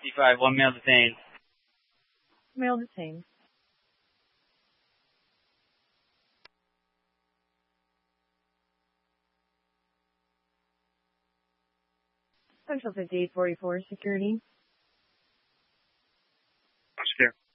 55, one male detained. Male detained. Central 5844 security. Secure.